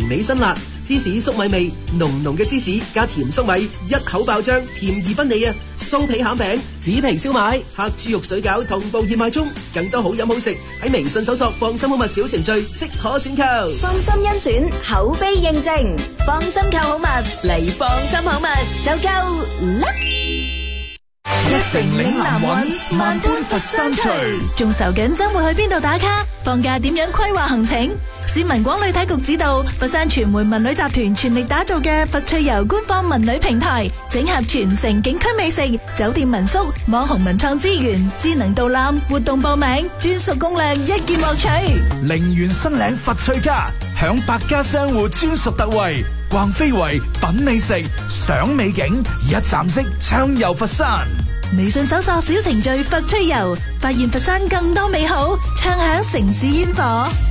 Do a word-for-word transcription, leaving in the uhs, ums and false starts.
味辛辣，芝士粟米味，濃濃嘅芝士加甜粟米，一口爆漿，甜而不膩啊！酥皮餡餅、紙皮燒賣、黑豬肉水餃同步熱賣中，更多好飲好食喺微信搜索放心好物小程序即可選購。 放心甄選，口碑認證，放心購好物嚟放心好物就夠啦！ 一城嶺南韻，萬般佛山趣。 仲愁緊周末去邊度打卡？放假點樣規劃行程？市民廣旅體局指導，佛山傳媒文旅集團全力打造嘅佛趣遊官方文旅平台，整合全城景區美食、酒店民宿、網紅文創資源、智能導覽、活動報名、專屬攻略，一鍵獲取。 陵園新嶺佛趣家，享百家商戶專屬特惠，逛非遺、品美食、賞美景，一站式暢遊佛山。 微信搜索小程序佛趣遊，發現佛山更多美好，暢享城市煙火。